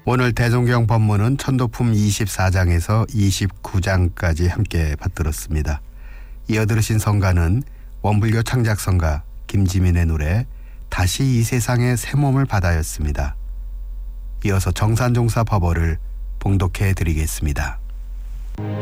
오늘 대종경 법문은 천도품 24장에서 29장까지 함께 받들었습니다. 이어 들으신 성가는 원불교 창작성가 김지민의 노래 다시 이 세상의 새 몸을 받아였습니다. 이어서 정산종사 법어를 봉독해 드리겠습니다.